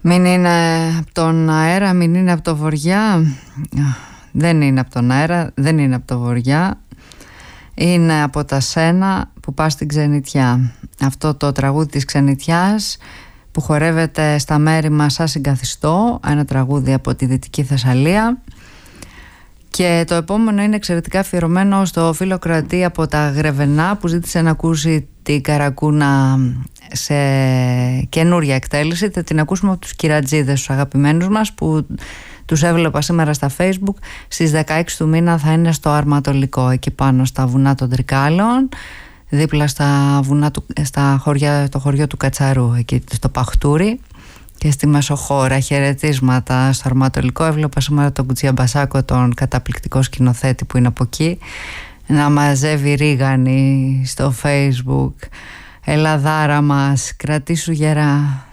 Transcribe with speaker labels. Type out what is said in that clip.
Speaker 1: Μην είναι από τον αέρα, μην είναι από το βοριά. Δεν είναι από τον αέρα, δεν είναι από το βοριά. Είναι από τα σένα που πας στην ξενιτιά. Αυτό το τραγούδι της ξενιτιάς που χορεύεται στα μέρη μας σαν συγκαθιστό. Ένα τραγούδι από τη Δυτική Θεσσαλία. Και το επόμενο είναι εξαιρετικά αφιερωμένο στο φίλο Κροατή από τα Γρεβενά, που ζήτησε να ακούσει την Καρακούνα σε καινούρια εκτέλεση. Θα την ακούσουμε από τους Κυρατζίδες, τους αγαπημένους μας, που τους έβλεπα σήμερα στα Facebook. Στις 16 του μήνα θα είναι στο Αρματολικό, εκεί πάνω στα βουνά των Τρικάλων, δίπλα στα βουνά το χωριό του Κατσαρού, εκεί στο Παχτούρι, και στη Μεσοχώρα. Χαιρετίσματα στο Αρματολικό. Έβλεπα σήμερα τον Κουτσιαμπασάκο, τον καταπληκτικό σκηνοθέτη που είναι από εκεί, να μαζεύει ρίγανη στο Facebook. Ελλαδάρα μας, κρατήσου γερά.